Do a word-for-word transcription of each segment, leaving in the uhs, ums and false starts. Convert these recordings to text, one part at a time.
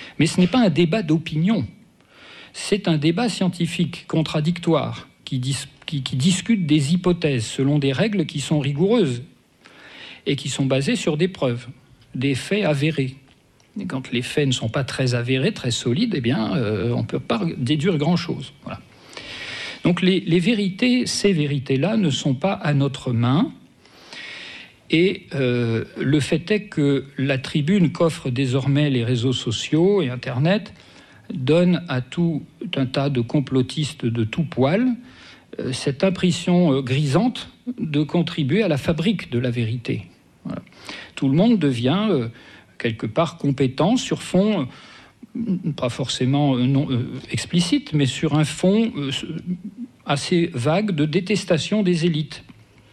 Mais ce n'est pas un débat d'opinion. C'est un débat scientifique contradictoire qui, dis, qui, qui discute des hypothèses selon des règles qui sont rigoureuses et qui sont basées sur des preuves, des faits avérés. Et quand les faits ne sont pas très avérés, très solides, eh bien, euh, on ne peut pas déduire grand-chose. Voilà. Donc les, les vérités, ces vérités-là, ne sont pas à notre main. Et euh, le fait est que la tribune qu'offrent désormais les réseaux sociaux et Internet donne à tout un tas de complotistes de tout poil euh, cette impression euh, grisante de contribuer à la fabrique de la vérité. Voilà. Tout le monde devient euh, quelque part compétent sur fond, euh, pas forcément euh, non, euh, explicite, mais sur un fond euh, assez vague de détestation des élites.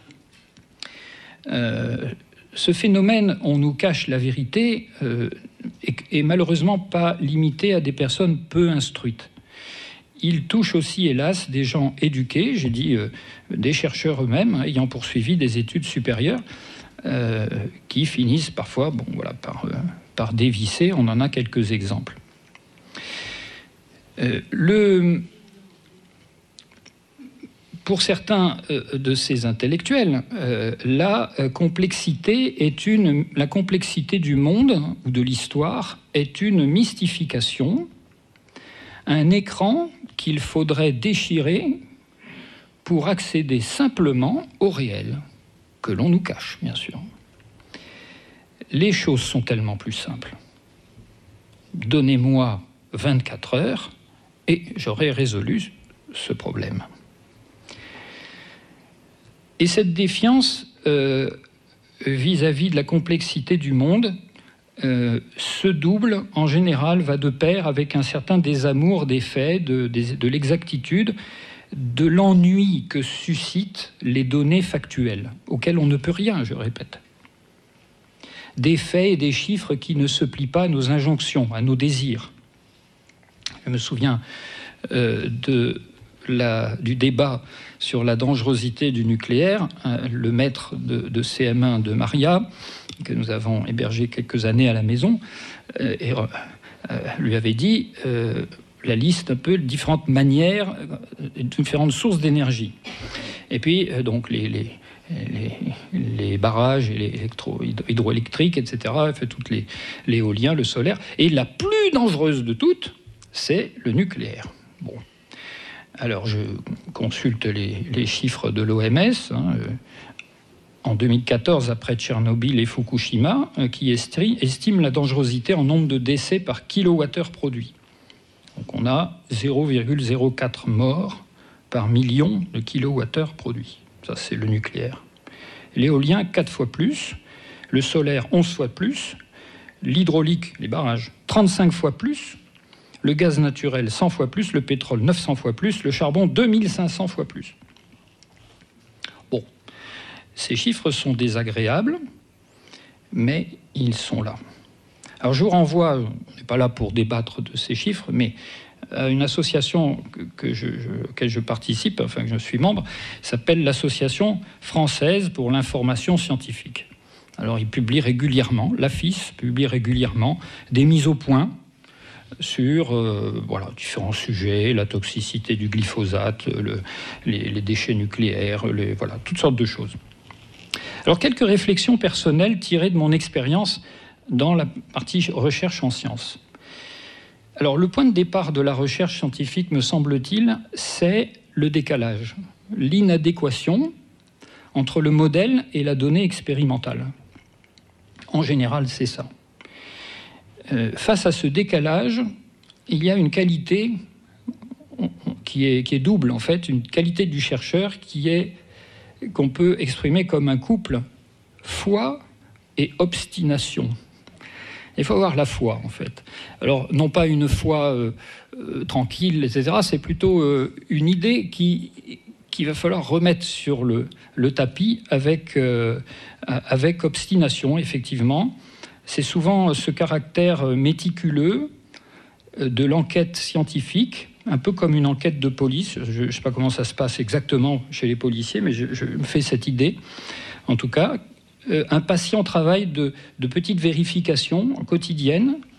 Euh, ce phénomène, on nous cache la vérité, euh, est, est malheureusement pas limité à des personnes peu instruites. Il touche aussi, hélas, des gens éduqués, j'ai dit euh, des chercheurs eux-mêmes, hein, ayant poursuivi des études supérieures, euh, qui finissent parfois bon, voilà, par, euh, par dévisser. On en a quelques exemples. Euh, le... Pour certains euh, de ces intellectuels, euh, la euh, complexité est une, la complexité du monde ou de l'histoire est une mystification, un écran qu'il faudrait déchirer pour accéder simplement au réel, que l'on nous cache, bien sûr. Les choses sont tellement plus simples. Donnez-moi vingt-quatre heures et j'aurai résolu ce problème. Et cette défiance euh, vis-à-vis de la complexité du monde euh, se double, en général, va de pair avec un certain désamour des faits, de, de, de l'exactitude, de l'ennui que suscitent les données factuelles, auxquelles on ne peut rien, je répète. Des faits et des chiffres qui ne se plient pas à nos injonctions, à nos désirs. Je me souviens euh, de... La, du débat sur la dangerosité du nucléaire, hein, le maître de, de C M un de Maria, que nous avons hébergé quelques années à la maison, euh, et, euh, lui avait dit euh, la liste un peu de différentes manières, euh, différentes sources d'énergie. Et puis, euh, donc, les, les, les, les barrages et les électro, hydroélectriques, et cetera, fait toutes les l'éolien, le solaire. Et la plus dangereuse de toutes, c'est le nucléaire. Bon. Alors, je consulte les, les chiffres de l'O M S, hein, euh, en deux mille quatorze, après Tchernobyl et Fukushima, euh, qui estri, estime la dangerosité en nombre de décès par kilowattheure produit. Donc, on a zéro virgule zéro quatre morts par million de kilowattheure produits. Ça, c'est le nucléaire. L'éolien, quatre fois plus. Le solaire, onze fois plus. L'hydraulique, les barrages, trente-cinq fois plus. Le gaz naturel, cent fois plus, le pétrole, neuf cents fois plus, le charbon, deux mille cinq cents fois plus. Bon, ces chiffres sont désagréables, mais ils sont là. Alors je vous renvoie, on n'est pas là pour débattre de ces chiffres, mais à une association que, que je, je, auquel je participe, enfin que je suis membre, s'appelle l'Association française pour l'information scientifique. Alors ils publient régulièrement, l'A F I S publie régulièrement des mises au point sur euh, voilà, différents sujets, la toxicité du glyphosate, le, les, les déchets nucléaires, les, voilà, toutes sortes de choses. Alors, quelques réflexions personnelles tirées de mon expérience dans la partie recherche en sciences. Alors, le point de départ de la recherche scientifique, me semble-t-il, c'est le décalage, l'inadéquation entre le modèle et la donnée expérimentale. En général, c'est ça. Euh, face à ce décalage, il y a une qualité qui est, qui est double, en fait, une qualité du chercheur qui est, qu'on peut exprimer comme un couple foi et obstination. Il faut avoir la foi, en fait. Alors, non pas une foi euh, euh, tranquille, et cetera, c'est plutôt euh, une idée qui, qu'il va falloir remettre sur le, le tapis avec, euh, avec obstination, effectivement. C'est souvent ce caractère méticuleux de l'enquête scientifique, un peu comme une enquête de police. Je ne sais pas comment ça se passe exactement chez les policiers, mais je, je me fais cette idée. En tout cas, euh, un patient travail de, de petites vérifications quotidiennes